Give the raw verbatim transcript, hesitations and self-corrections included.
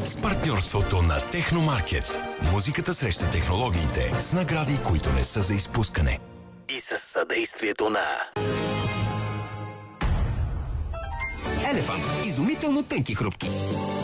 С партньорството на Техномаркет. Музиката среща технологиите с награди, които не са за изпускане. И със съдействието на Елефант. Изумително тънки хрупки.